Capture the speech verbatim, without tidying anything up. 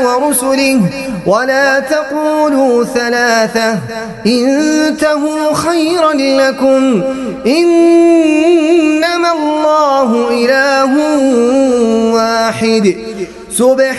ورسله ولا تقولوا ثلاثة انتهوا خيرا لكم إنما الله إله واحد سبحانه